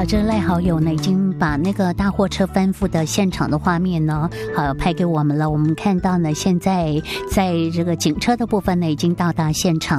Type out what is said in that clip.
这赖好友呢已经把那个大货车翻覆的现场的画面呢，拍给我们了。我们看到呢，现在在这个警车的部分呢已经到达现场。